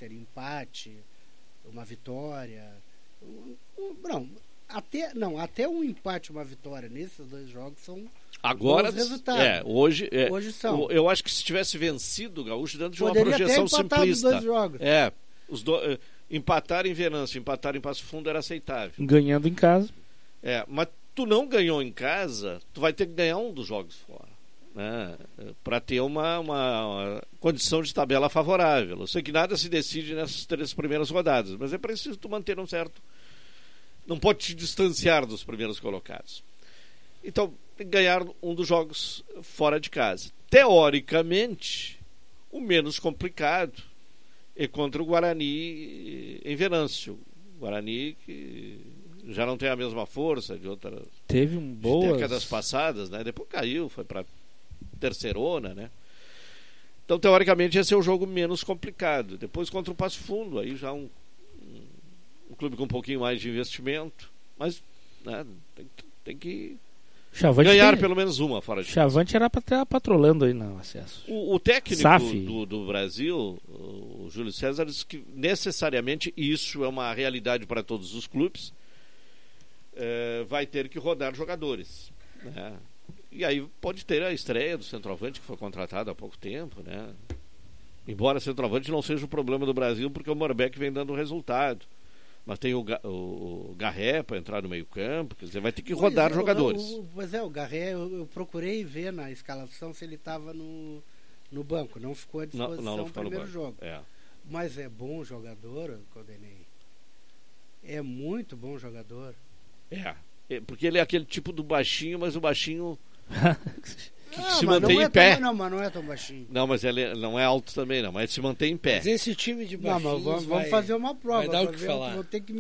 seria empate, uma vitória. Até um empate, uma vitória nesses dois jogos são agora bons resultados. Hoje são. Eu acho que se tivesse vencido o Gaúcho dentro de uma Poderia projeção até empatar os simplista. dois jogos. Empatar em Venâncio, empatar em Passo Fundo era aceitável. Ganhando em casa. Mas tu não ganhou em casa, tu vai ter que ganhar um dos jogos fora, né? Para ter uma condição de tabela favorável. Eu sei que nada se decide nessas 3 primeiras rodadas, mas é preciso tu manter um certo... Não pode te distanciar dos primeiros colocados. Então, tem que ganhar um dos jogos fora de casa. Teoricamente, o menos complicado é contra o Guarani em Venâncio. O Guarani que já não tem a mesma força de outras décadas passadas, né? Depois caiu, foi para terceirona, né? Então, teoricamente, esse é o jogo menos complicado. Depois contra o Passo Fundo, aí já um clube com um pouquinho mais de investimento, mas, né, tem que Chavante ganhar pelo menos uma fora de casa. Chavante era para estar patrolando aí no acesso. O técnico do Brasil, o Júlio César, disse que necessariamente isso é uma realidade para todos os clubes. Vai ter que rodar jogadores, né? E aí pode ter a estreia do centroavante que foi contratado há pouco tempo, né? Embora centroavante não seja o problema do Brasil, porque o Morbeck vem dando resultado. Mas tem o Garré para entrar no meio campo, quer dizer, vai ter que rodar jogadores. O Garré, eu procurei ver na escalação se ele estava no banco, não ficou à disposição no primeiro jogo. Mas é bom jogador, Caldenei. É muito bom jogador. Porque ele é aquele tipo do baixinho, mas o baixinho que se mantém em pé. Mas não é tão baixinho. Não, mas ele não é alto também, não, mas se mantém em pé. Mas esse time de baixinhos vamos fazer uma prova. Vai dar o que falar. Vou ter que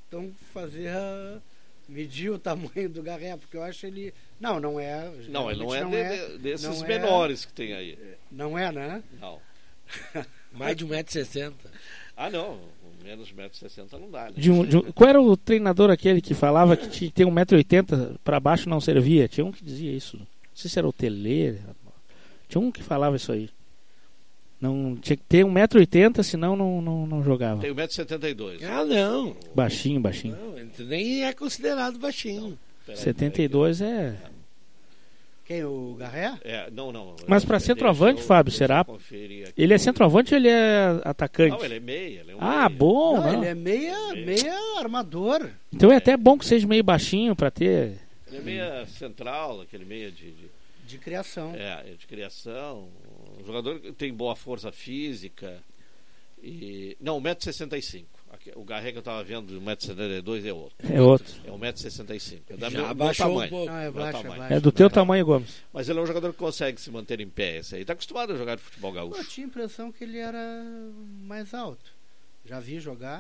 medir o tamanho do Garré, porque eu acho ele... Não é... Não, ele não é desses menores que tem aí. Não é, né? Não. Mais de 1,60 m. Não. Menos de 1,60 m não dá, né? Qual era o treinador aquele que falava que tem 1,80 m para baixo não servia? Tinha um que dizia isso. Não sei se era o Tele. Tinha um que falava isso aí. Não, tinha que ter 1,80 m, senão não jogava. Tem 1,72 m. Não. Baixinho. Não, nem é considerado baixinho. 72 é... Quem? O Garré? Não. Mas para centroavante, Fábio, será? Ele é centroavante ou ele é atacante? Não, ele é meia. Bom. Não, ele é meia armador. Então é até bom que seja meio baixinho para ter... Ele é meia central, aquele meia de criação. De criação. Um jogador que tem boa força física. Não, 1,65 m. O Garré que eu estava vendo de 1,72 m é outro. É outro. É 1,65 m. É Já abaixou um pouco. É do teu tamanho, Gomes. Mas ele é um jogador que consegue se manter em pé. Esse aí está acostumado a jogar futebol gaúcho. Eu tinha a impressão que ele era mais alto. Já vi jogar.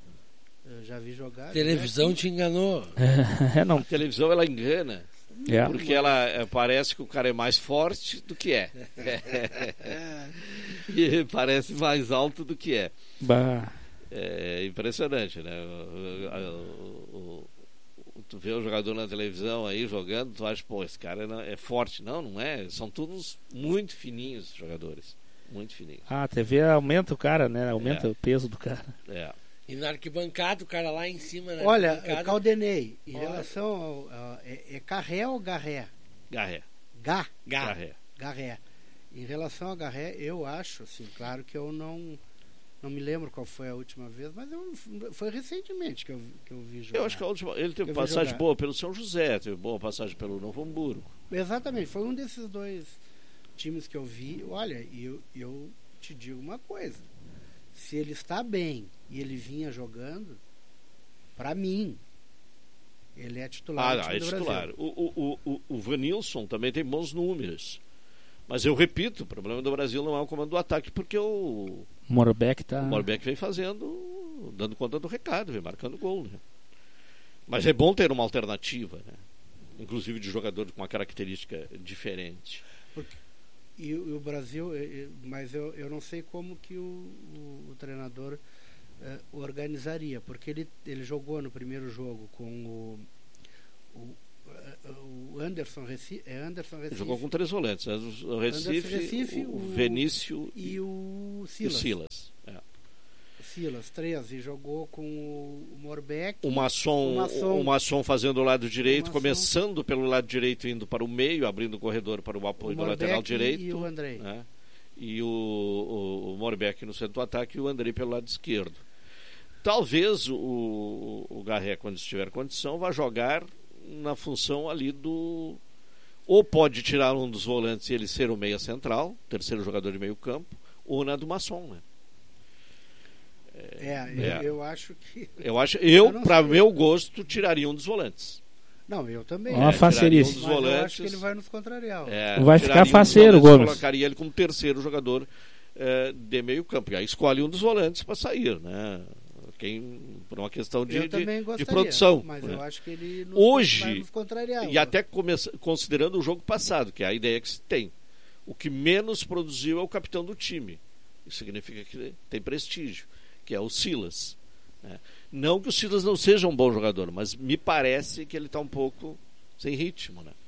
Televisão te enganou. Não. A televisão ela engana. Porque ela parece que o cara é mais forte do que é. E parece mais alto do que é. É impressionante, né? Tu vê o jogador na televisão aí jogando, tu acha, esse cara é forte. Não é. São todos muito fininhos os jogadores. Muito fininhos. A TV aumenta o cara, né? Aumenta o peso do cara. E na arquibancada, o cara lá em cima... Olha, Caldenei, em relação ao... É Carré ou Garré? Garré. Garré. Em relação ao Garré, eu acho, assim, claro que eu não me lembro qual foi a última vez, mas foi recentemente que eu vi jogar. Eu acho que ele teve passagem boa pelo São José, teve boa passagem pelo Novo Hamburgo. Exatamente, foi um desses dois times que eu vi. Olha, eu te digo uma coisa, se ele está bem e ele vinha jogando, para mim, ele é titular do time do titular. Brasil. O Vanilson também tem bons números. Mas eu repito, o problema do Brasil não é o comando do ataque, porque o Morbeck vem dando conta do recado, vem marcando gol, né? Mas é bom ter uma alternativa, né? Inclusive de jogador com uma característica diferente. E o Brasil, mas eu não sei como que o treinador organizaria, porque ele jogou no primeiro jogo com o Anderson Recife. Jogou com 3 volantes, o Recife, o Venício e o Silas. Silas, 13, jogou com o Morbeck. O Masson fazendo o lado direito, Masson. começando pelo lado direito, indo para o meio, abrindo o corredor para o apoio do lateral direito. E o Andrei. Né? E o Morbeck no centro do ataque e o Andrei pelo lado esquerdo. Talvez o Garré, quando estiver condição, vá jogar na função ali do... Ou pode tirar um dos volantes e ele ser o meia central, terceiro jogador de meio campo, ou na do Masson, né? Eu acho que... Para meu gosto, tiraria um dos volantes. Não, eu também. Uma facerice. Um dos Mas volantes, eu acho que ele vai nos contrariar. Vai ficar faceiro, Gomes. Colocaria ele como terceiro jogador de meio campo. E aí escolhe um dos volantes para sair, né? Por uma questão de produção. Mas né? Eu acho que ele vai nos contrariar. E até considerando o jogo passado, que é a ideia que se tem. O que menos produziu é o capitão do time. Isso significa que tem prestígio, que é o Silas. Né? Não que o Silas não seja um bom jogador, mas me parece que ele está um pouco sem ritmo. Né?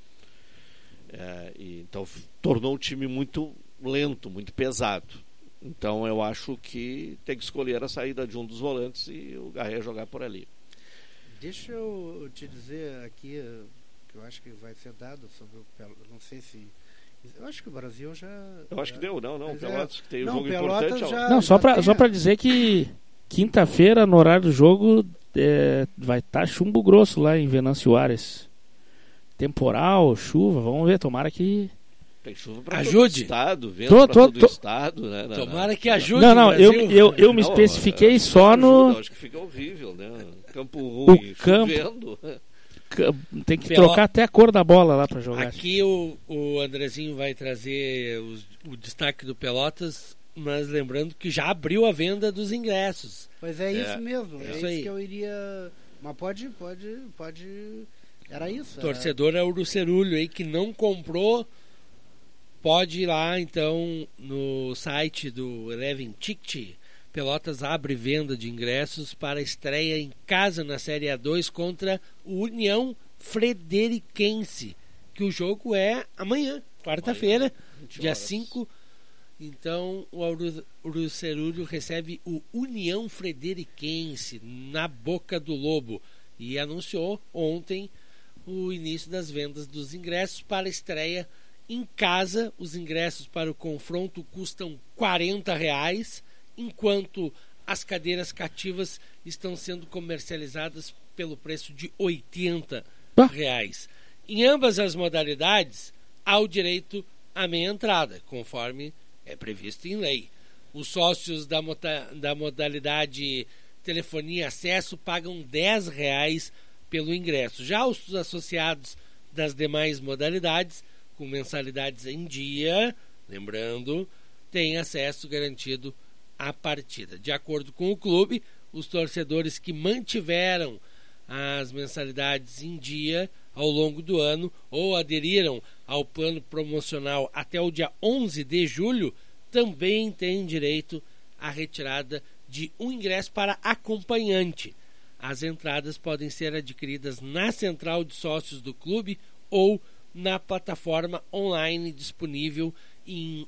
Então tornou o time muito lento, muito pesado. Então eu acho que tem que escolher a saída de um dos volantes e o Garré jogar por ali. Deixa eu te dizer aqui que eu acho que vai ser dado sobre o Pelotas. Não sei se... Eu acho que o Brasil já... Eu acho que deu, não. Mas Pelotas que tem um jogo Pelotas importante. já- Não, só pra dizer que quinta-feira, no horário do jogo, vai estar chumbo grosso lá em Venâncio Aires. Temporal, chuva, vamos ver, tomara que... Tem chuva para Ajude. todo o estado, vento para todo o estado. Né? Tomara que ajude. Não, o Brasil. eu me especifiquei só no... Acho que fica horrível, né? Campo ruim, chovendo. Tem que trocar até a cor da bola lá pra jogar. Aqui o Andrezinho vai trazer o destaque do Pelotas, mas lembrando que já abriu a venda dos ingressos. Pois é isso mesmo. É isso isso aí. que eu iria... Mas pode... Era isso. Torcedor é o Urucerulho aí que não comprou, pode ir lá então no site do Eleven Ticket. Pelotas abre venda de ingressos para a estreia em casa na Série A2 contra o União Frederiquense, que o jogo é amanhã, quarta-feira, dia 5. Então o Urucerulho recebe o União Frederiquense na Boca do Lobo e anunciou ontem o início das vendas dos ingressos para a estreia em casa. Os ingressos para o confronto custam R$40, enquanto as cadeiras cativas estão sendo comercializadas pelo preço de R$80. Em ambas as modalidades, há o direito à meia entrada, conforme é previsto em lei. Os sócios da modalidade telefonia e acesso pagam R$10 pelo ingresso. Já os associados das demais modalidades, com mensalidades em dia, lembrando, têm acesso garantido à partida. De acordo com o clube, os torcedores que mantiveram as mensalidades em dia ao longo do ano ou aderiram ao plano promocional até o dia 11 de julho também têm direito à retirada de um ingresso para acompanhante. As entradas podem ser adquiridas na central de sócios do clube ou na plataforma online disponível em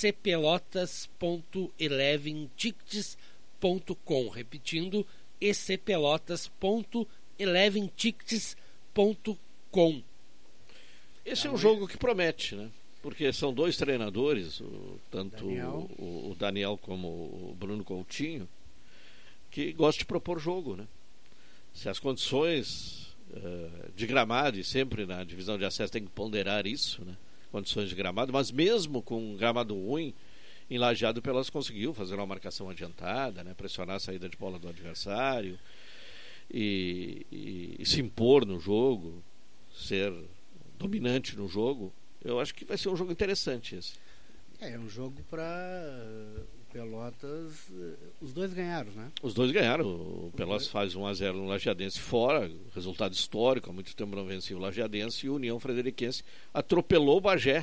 ecpelotas.eleventickets.com. Repetindo, ecpelotas.eleventickets.com. Esse é um jogo que promete, né? Porque são dois treinadores, tanto o Daniel como o Bruno Coutinho, que gostam de propor jogo, né? Se as condições de gramado, e sempre na divisão de acesso tem que ponderar isso, né? Condições de gramado, mas mesmo com um gramado ruim, em Lajeado, o Pelotas conseguiu fazer uma marcação adiantada, né? Pressionar a saída de bola do adversário e se impor no jogo, ser dominante no jogo. Eu acho que vai ser um jogo interessante esse. É um jogo para Pelotas. Os dois ganharam, né? Os dois ganharam. O Pelotas faz 1-0 no Lajeadense fora, resultado histórico. Há muito tempo não vencia o Lajeadense, e o União Frederiquense atropelou o Bagé.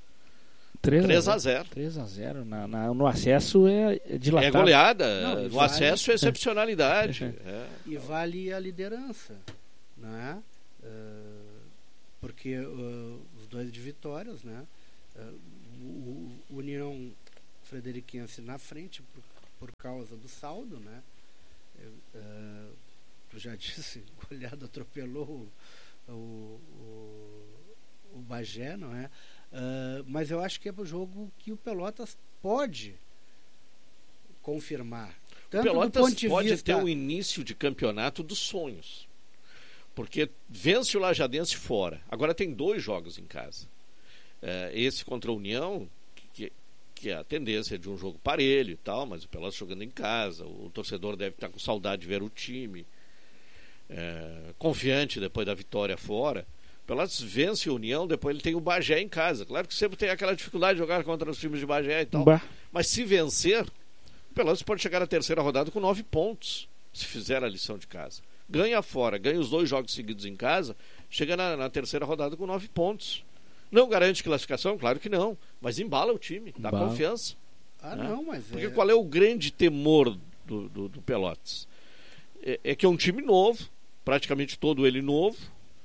3-0. 3-0. No acesso é dilatado. É goleada. Não, no acesso é excepcionalidade. E vale a liderança, né? Porque os dois de vitórias, né? O União Frederiquense na frente por causa do saldo, né? Tu já disse, o goleado atropelou o Bagé, não é? Mas eu acho que é um jogo que o Pelotas pode confirmar. O Pelotas pode ter um início de campeonato dos sonhos, porque vence o Lajadense fora. Agora tem 2 jogos em casa. Esse contra a União, que a tendência é de um jogo parelho e tal, mas o Pelotas jogando em casa, o torcedor deve estar com saudade de ver o time, confiante depois da vitória fora. O Pelotas vence a União, depois ele tem o Bagé em casa. Claro que sempre tem aquela dificuldade de jogar contra os times de Bagé e tal, mas se vencer, o Pelotas pode chegar à terceira rodada com 9 pontos, se fizer a lição de casa. Ganha fora, ganha os 2 jogos seguidos em casa, chega na terceira rodada com 9 pontos. Não garante classificação? Claro que não, mas embala o time, dá confiança. Não, mas porque qual é o grande temor do Pelotas? É que é um time novo, praticamente todo ele novo.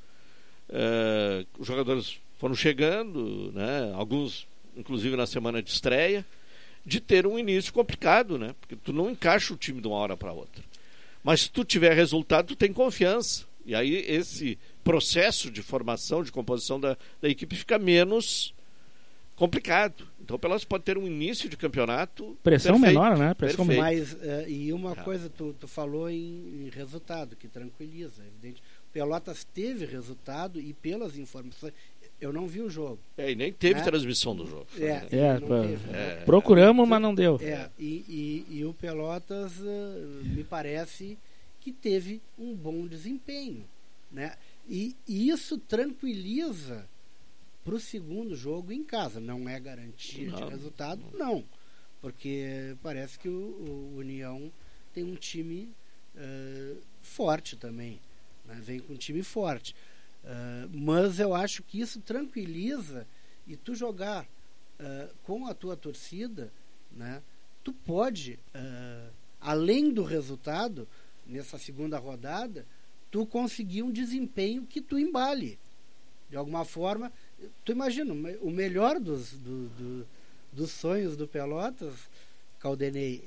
Os jogadores foram chegando, né? Alguns inclusive na semana de estreia, de ter um início complicado, né? Porque tu não encaixa o time de uma hora para outra. Mas se tu tiver resultado, tu tem confiança. E aí esse processo de formação, de composição da equipe fica menos complicado. Então o Pelotas pode ter um início de campeonato pressão perfeito, menor, né? Pressão menor. Mas, e uma coisa, tu falou em resultado, que tranquiliza, evidente. O Pelotas teve resultado e pelas informações, eu não vi o jogo. E nem teve transmissão do jogo. Procuramos, mas não deu. E o Pelotas me parece que teve um bom desempenho, né? E isso tranquiliza para o segundo jogo em casa. Não é garantia de resultado, não, porque parece que o União tem um time forte também, né? Vem com um time forte, mas eu acho que isso tranquiliza, e tu jogar com a tua torcida, né? Tu pode, além do resultado nessa segunda rodada, tu conseguir um desempenho que tu embale de alguma forma. Tu imagina, o melhor dos sonhos do Pelotas, Caldenei,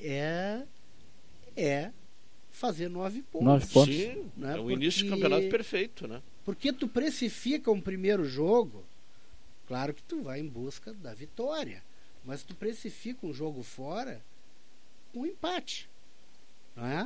é fazer 9 pontos. 9 pontos. Sim, né? É o início de campeonato perfeito, né? Porque tu precifica um primeiro jogo, claro que tu vai em busca da vitória, mas tu precifica um jogo fora, um empate, não é?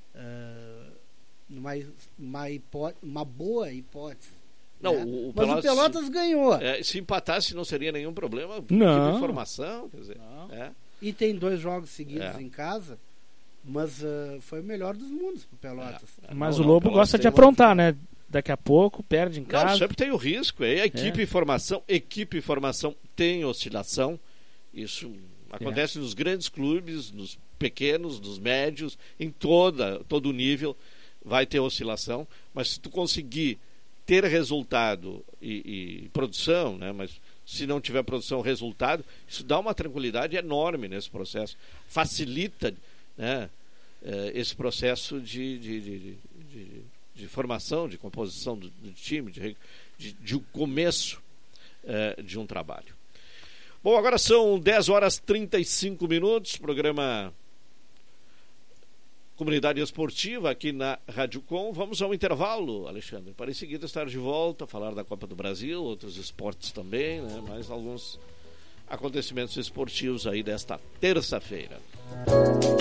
Uma boa hipótese. Não, né? Mas o Pelotas ganhou. Se empatasse não seria nenhum problema. Não. Informação, quer dizer. E tem 2 jogos seguidos em casa, mas foi o melhor dos mundos pro Pelotas. Mas o Lobo gosta de aprontar, né? Daqui a pouco perde em casa. Não, sempre tem o risco. A equipe em formação tem oscilação. Isso acontece nos grandes clubes, nos pequenos, nos médios, em todo nível vai ter oscilação. Mas se tu conseguir ter resultado e produção, né? Mas se não tiver produção, resultado, isso dá uma tranquilidade enorme nesse processo, facilita, né, esse processo de formação, de composição do time, de começo de um trabalho. Bom, agora são 10h35, programa Comunidade Esportiva aqui na Rádio Com. Vamos ao intervalo, Alexandre, para em seguida estar de volta, falar da Copa do Brasil, outros esportes também, né? Mais alguns acontecimentos esportivos aí desta terça-feira.